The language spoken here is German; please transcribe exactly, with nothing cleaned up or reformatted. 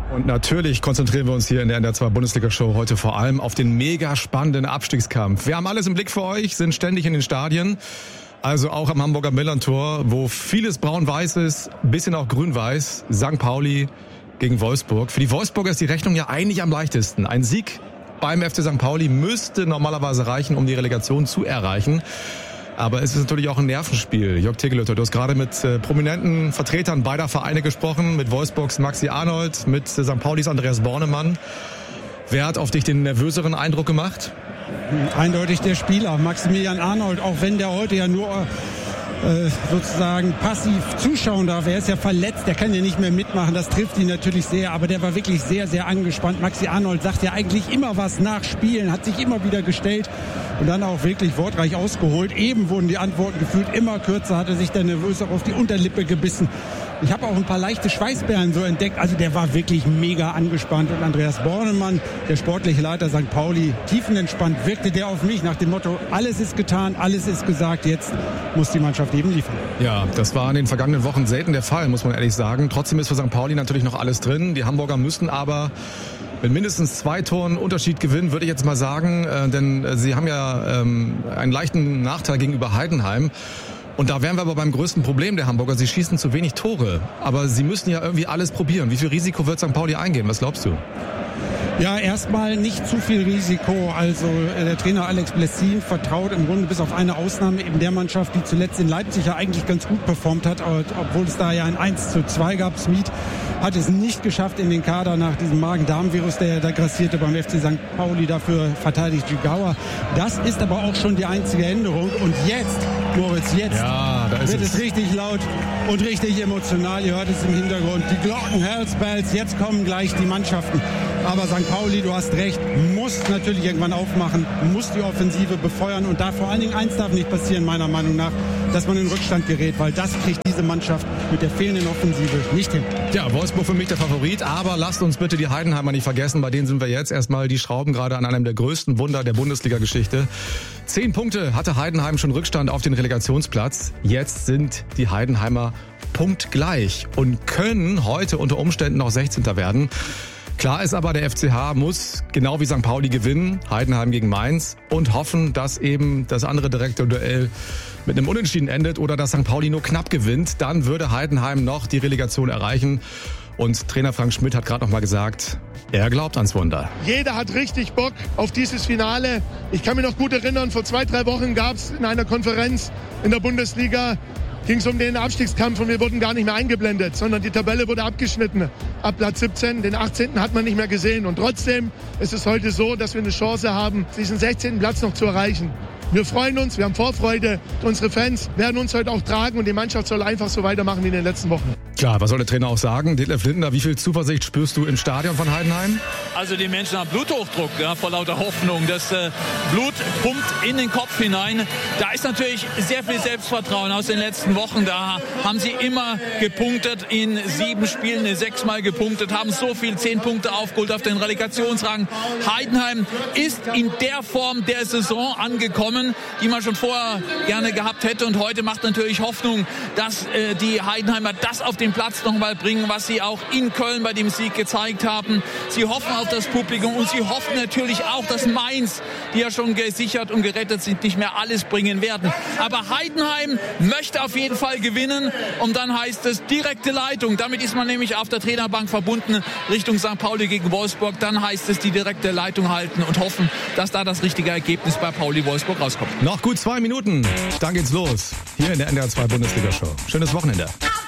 Und natürlich konzentrieren wir uns hier in der N D R zwei Bundesliga-Show heute vor allem auf den mega spannenden Abstiegskampf. Wir haben alles im Blick für euch, sind ständig in den Stadien, also auch am Hamburger Millerntor, wo vieles braun-weiß ist, ein bisschen auch grün-weiß. Sankt Pauli gegen Wolfsburg. Für die Wolfsburger ist die Rechnung ja eigentlich am leichtesten. Ein Sieg beim F C Sankt Pauli müsste normalerweise reichen, um die Relegation zu erreichen. Aber es ist natürlich auch ein Nervenspiel. Jörg Tegelötter, du hast gerade mit äh, prominenten Vertretern beider Vereine gesprochen, mit Wolfsburgs Maxi Arnold, mit äh, Sankt Paulis Andreas Bornemann. Wer hat auf dich den nervöseren Eindruck gemacht? Eindeutig der Spieler, Maximilian Arnold, auch wenn der heute ja nur äh, sozusagen passiv zuschauen darf. Er ist ja verletzt, der kann ja nicht mehr mitmachen, das trifft ihn natürlich sehr, aber der war wirklich sehr, sehr angespannt. Maxi Arnold sagt ja eigentlich immer was nach Spielen, hat sich immer wieder gestellt und dann auch wirklich wortreich ausgeholt. Eben wurden die Antworten gefühlt immer kürzer, hatte sich der nervös auch auf die Unterlippe gebissen. Ich habe auch ein paar leichte Schweißperlen so entdeckt. Also der war wirklich mega angespannt. Und Andreas Bornemann, der sportliche Leiter Sankt Pauli, tiefenentspannt wirkte der auf mich nach dem Motto, alles ist getan, alles ist gesagt, jetzt muss die Mannschaft eben liefern. Ja, das war in den vergangenen Wochen selten der Fall, muss man ehrlich sagen. Trotzdem ist für Sankt Pauli natürlich noch alles drin. Die Hamburger müssen aber mit mindestens zwei Toren Unterschied gewinnen, würde ich jetzt mal sagen. Äh, denn äh, sie haben ja ähm, einen leichten Nachteil gegenüber Heidenheim. Und da wären wir aber beim größten Problem der Hamburger. Sie schießen zu wenig Tore. Aber sie müssen ja irgendwie alles probieren. Wie viel Risiko wird Sankt Pauli eingehen? Was glaubst du? Ja, erstmal nicht zu viel Risiko. Also äh, der Trainer Alex Blessin vertraut im Grunde bis auf eine Ausnahme eben der Mannschaft, die zuletzt in Leipzig ja eigentlich ganz gut performt hat, obwohl es da ja ein eins zu zwei gab. Smith hat es nicht geschafft in den Kader nach diesem Magen-Darm-Virus, der da grassierte beim F C Sankt Pauli. Dafür verteidigt Jigawa. Das ist aber auch schon die einzige Änderung. Und jetzt, Moritz, jetzt ja, da ist wird es. es richtig laut und richtig emotional. Ihr hört es im Hintergrund. Die Glocken, Hells Bells, jetzt kommen gleich die Mannschaften. Aber Sankt Pauli, du hast recht, muss natürlich irgendwann aufmachen, muss die Offensive befeuern. Und da vor allen Dingen eins darf nicht passieren, meiner Meinung nach, dass man in Rückstand gerät, weil das kriegt diese Mannschaft mit der fehlenden Offensive nicht hin. Ja, Wolfsburg für mich der Favorit, aber lasst uns bitte die Heidenheimer nicht vergessen, bei denen sind wir jetzt erstmal, die schrauben gerade an einem der größten Wunder der Bundesliga-Geschichte. Zehn Punkte hatte Heidenheim schon Rückstand auf den Relegationsplatz. Jetzt sind die Heidenheimer punktgleich und können heute unter Umständen noch sechzehnter werden. Klar ist aber, der F C H muss genau wie Sankt Pauli gewinnen, Heidenheim gegen Mainz, und hoffen, dass eben das andere direkte Duell mit einem Unentschieden endet oder dass Sankt Pauli nur knapp gewinnt. Dann würde Heidenheim noch die Relegation erreichen. Und Trainer Frank Schmidt hat gerade noch mal gesagt, er glaubt ans Wunder. Jeder hat richtig Bock auf dieses Finale. Ich kann mich noch gut erinnern, vor zwei, drei Wochen gab es in einer Konferenz in der Bundesliga, ging es um den Abstiegskampf und wir wurden gar nicht mehr eingeblendet, sondern die Tabelle wurde abgeschnitten. Ab Platz siebzehn, den achtzehnten hat man nicht mehr gesehen. Und trotzdem ist es heute so, dass wir eine Chance haben, diesen sechzehnten Platz noch zu erreichen. Wir freuen uns, wir haben Vorfreude. Unsere Fans werden uns heute auch tragen und die Mannschaft soll einfach so weitermachen wie in den letzten Wochen. Klar, was soll der Trainer auch sagen? Detlef Lindner, wie viel Zuversicht spürst du im Stadion von Heidenheim? Also die Menschen haben Bluthochdruck, ja, vor lauter Hoffnung. Das äh, Blut pumpt in den Kopf hinein. Da ist natürlich sehr viel Selbstvertrauen aus den letzten Wochen. Da haben sie immer gepunktet, in sieben Spielen sechsmal gepunktet, haben so viel, zehn Punkte aufgeholt auf den Relegationsrang. Heidenheim ist in der Form der Saison angekommen, die man schon vorher gerne gehabt hätte. Und heute macht natürlich Hoffnung, dass äh, die Heidenheimer das auf den Platz nochmal bringen, was sie auch in Köln bei dem Sieg gezeigt haben. Sie hoffen auf das Publikum und sie hoffen natürlich auch, dass Mainz, die ja schon gesichert und gerettet sind, nicht mehr alles bringen werden. Aber Heidenheim möchte auf jeden Fall gewinnen und dann heißt es direkte Leitung. Damit ist man nämlich auf der Trainerbank verbunden Richtung Sankt Pauli gegen Wolfsburg. Dann heißt es die direkte Leitung halten und hoffen, dass da das richtige Ergebnis bei Pauli-Wolfsburg rauskommt. Noch gut zwei Minuten, dann geht's los. Hier in der N D R zwei Bundesliga-Show. Schönes Wochenende.